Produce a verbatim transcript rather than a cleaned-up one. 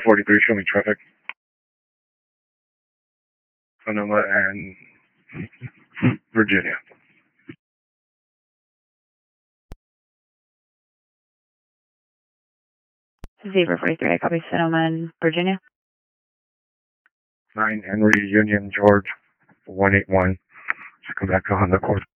forty-three, show me traffic. Sonoma and Virginia. Zebra forty-three, I copy Sonoma and Virginia. nine Henry Union George, one eight one. Come back on the course.